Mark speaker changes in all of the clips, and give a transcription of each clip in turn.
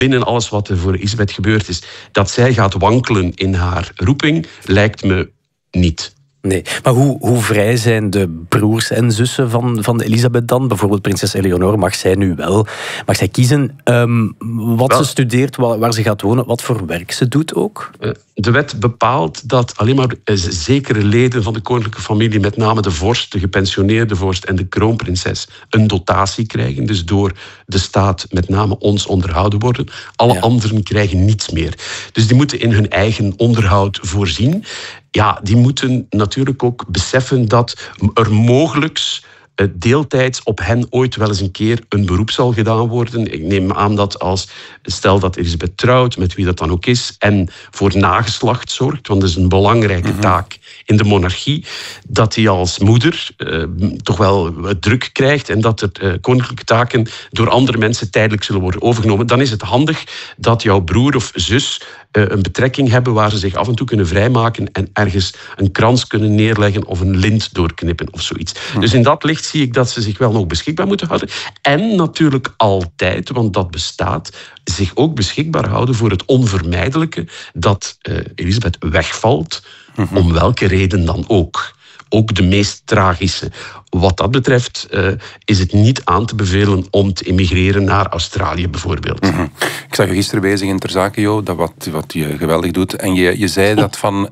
Speaker 1: binnen alles wat er voor Elisabeth gebeurd is, dat zij gaat wankelen in haar roeping, lijkt me niet.
Speaker 2: Nee, maar hoe vrij zijn de broers en zussen van Elisabeth dan? Bijvoorbeeld prinses Eleonore, mag zij kiezen wat ze studeert, waar ze gaat wonen, wat voor werk ze doet ook?
Speaker 1: De wet bepaalt dat alleen maar zekere leden van de koninklijke familie, met name de vorst, de gepensioneerde vorst en de kroonprinses, een dotatie krijgen. Dus door de staat met name ons onderhouden worden. Alle anderen krijgen niets meer. Dus die moeten in hun eigen onderhoud voorzien. Ja, die moeten natuurlijk ook beseffen dat er mogelijks deeltijds op hen ooit wel eens een keer een beroep zal gedaan worden. Ik neem aan dat stel dat Elisabeth trouwt, met wie dat dan ook is, en voor nageslacht zorgt, want dat is een belangrijke taak in de monarchie, dat hij als moeder toch wel druk krijgt en dat er koninklijke taken door andere mensen tijdelijk zullen worden overgenomen. Dan is het handig dat jouw broer of zus een betrekking hebben waar ze zich af en toe kunnen vrijmaken en ergens een krans kunnen neerleggen of een lint doorknippen of zoiets. Dus in dat licht zie ik dat ze zich wel nog beschikbaar moeten houden. En natuurlijk altijd, want dat bestaat, zich ook beschikbaar houden voor het onvermijdelijke dat Elisabeth wegvalt, om welke reden dan ook. Ook de meest tragische. Wat dat betreft is het niet aan te bevelen om te emigreren naar Australië bijvoorbeeld.
Speaker 3: Ik zag je gisteren bezig in Ter Zake, Jo, dat wat je geweldig doet. En je zei dat van...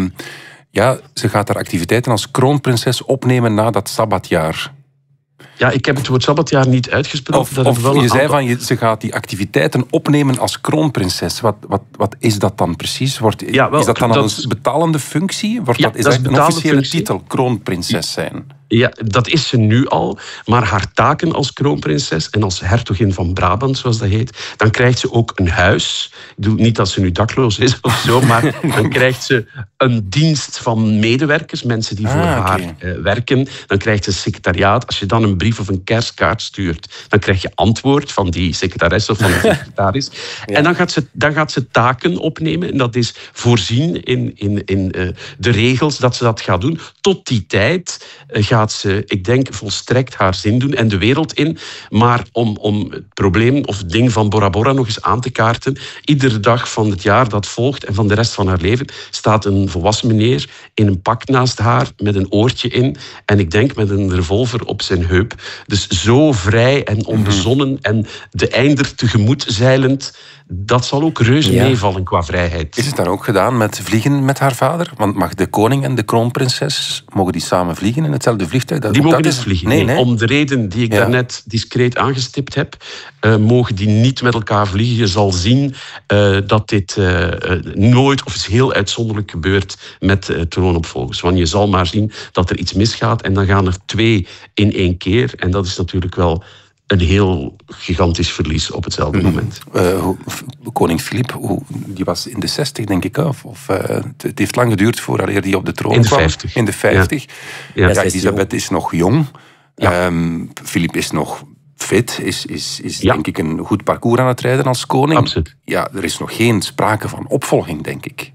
Speaker 3: ze gaat haar activiteiten als kroonprinses opnemen na dat sabbatjaar.
Speaker 1: Ja, ik heb het woord sabbatjaar niet uitgesproken.
Speaker 3: Ze gaat die activiteiten opnemen als kroonprinses. Wat is dat dan precies? Is dat dan een betalende functie? Is dat een officiële titel, kroonprinses zijn?
Speaker 1: Ja, dat is ze nu al. Maar haar taken als kroonprinses en als hertogin van Brabant, zoals dat heet, dan krijgt ze ook een huis. Ik bedoel niet dat ze nu dakloos is of zo, maar dan krijgt ze een dienst van medewerkers, mensen die voor haar werken. Dan krijgt ze een secretariaat. Als je dan een brief of een kerstkaart stuurt, dan krijg je antwoord van die secretaris of van de secretaris. En dan gaat ze taken opnemen. En dat is voorzien in de regels dat ze dat gaat doen. Tot die tijd gaat ze, ik denk, volstrekt haar zin doen en de wereld in. Maar om het probleem of het ding van Bora Bora nog eens aan te kaarten, iedere dag van het jaar dat volgt en van de rest van haar leven staat een volwassen meneer in een pak naast haar met een oortje in en ik denk met een revolver op zijn heup. Dus zo vrij en onbezonnen en de einder tegemoet zeilend, dat zal ook reuze meevallen qua vrijheid.
Speaker 3: Is het dan ook gedaan met vliegen met haar vader? Want mag de koning en de kroonprinses, mogen die samen vliegen in hetzelfde vliegtuig?
Speaker 1: Die mogen niet vliegen. Nee. Om de reden die ik daarnet discreet aangestipt heb, mogen die niet met elkaar vliegen. Je zal zien dat dit nooit of is heel uitzonderlijk gebeurt met troonopvolgers. Want je zal maar zien dat er iets misgaat en dan gaan er 2 in 1 keer. En dat is natuurlijk wel een heel gigantisch verlies op hetzelfde moment.
Speaker 3: Koning Filip, die was in de 60, denk ik. Het heeft lang geduurd voordat hij op de troon kwam. In de 50. Ja. Elisabeth is nog jong. Filip is nog fit. Is denk ik een goed parcours aan het rijden als koning.
Speaker 1: Absoluut.
Speaker 3: Ja, er is nog geen sprake van opvolging, denk ik.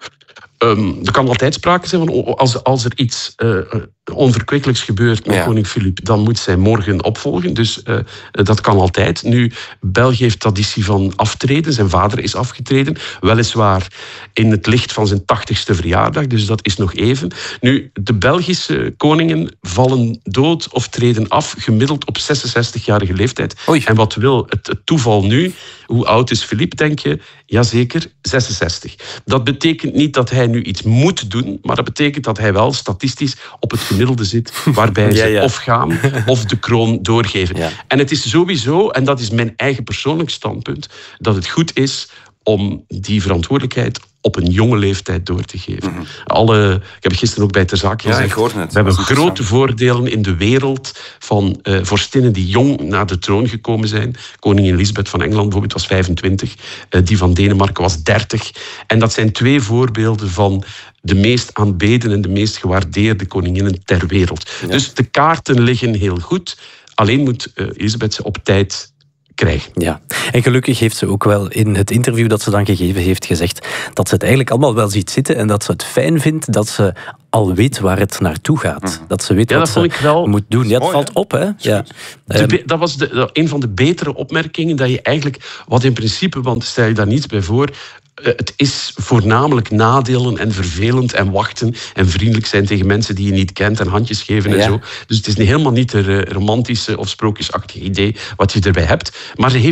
Speaker 1: Er kan altijd sprake zijn van als er iets onverkwikkelijks gebeurt met koning Filip, dan moet zij morgen opvolgen. Dus dat kan altijd. Nu, België heeft traditie van aftreden. Zijn vader is afgetreden. Weliswaar in het licht van zijn 80ste verjaardag. Dus dat is nog even. Nu, de Belgische koningen vallen dood of treden af gemiddeld op 66-jarige leeftijd.
Speaker 3: Oei.
Speaker 1: En wat wil het toeval nu? Hoe oud is Filip, denk je? Jazeker, 66. Dat betekent niet dat hij nu iets moet doen, maar dat betekent dat hij wel statistisch op het gemiddelde zit, waarbij ze of gaan of de kroon doorgeven. Ja. En het is sowieso, en dat is mijn eigen persoonlijk standpunt, dat het goed is om die verantwoordelijkheid op een jonge leeftijd door te geven. Ik heb gisteren ook bij Ter Zake gezegd, we hebben grote voordelen in de wereld van vorstinnen die jong naar de troon gekomen zijn. Koningin Elisabeth van Engeland bijvoorbeeld was 25, die van Denemarken was 30. En dat zijn 2 voorbeelden van de meest aanbeden en de meest gewaardeerde koninginnen ter wereld. Ja. Dus de kaarten liggen heel goed, alleen moet Elisabeth ze op tijd krijgen.
Speaker 2: Ja, en gelukkig heeft ze ook wel in het interview dat ze dan gegeven heeft gezegd dat ze het eigenlijk allemaal wel ziet zitten en dat ze het fijn vindt dat ze al weet waar het naartoe gaat. Dat ze weet wat ze moet doen. Ja, dat valt op, hè? Ja.
Speaker 1: Dat was een van de betere opmerkingen, dat je eigenlijk, wat in principe, want stel je daar niets bij voor, het is voornamelijk nadelen en vervelend en wachten en vriendelijk zijn tegen mensen die je niet kent en handjes geven en zo. Dus het is helemaal niet een romantische of sprookjesachtig idee wat je erbij hebt. Maar ze heeft